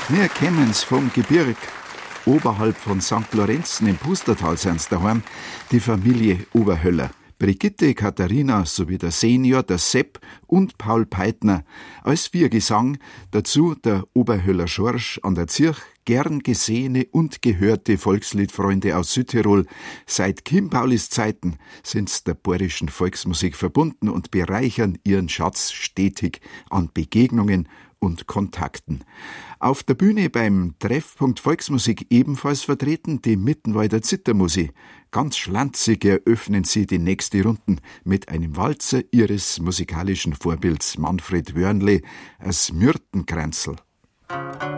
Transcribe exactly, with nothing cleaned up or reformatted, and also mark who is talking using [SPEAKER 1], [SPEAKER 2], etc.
[SPEAKER 1] Wir kennen's vom Gebirg. Oberhalb von Sankt Lorenzen im Pustertal sind's daheim, die Familie Oberhöller. Brigitte, Katharina sowie der Senior, der Sepp und Paul Peitner als Viergesang, dazu der Oberhöller Schorsch an der Zirch, gern gesehene und gehörte Volksliedfreunde aus Südtirol. Seit Kim Paulis Zeiten sind's der bayerischen Volksmusik verbunden und bereichern ihren Schatz stetig an Begegnungen und Kontakten. Auf der Bühne beim Treffpunkt Volksmusik ebenfalls vertreten die Mittenwalder Zittermusi. Ganz schlanzig eröffnen sie die nächste Runden mit einem Walzer ihres musikalischen Vorbilds Manfred Wörnle, das Myrtenkränzel.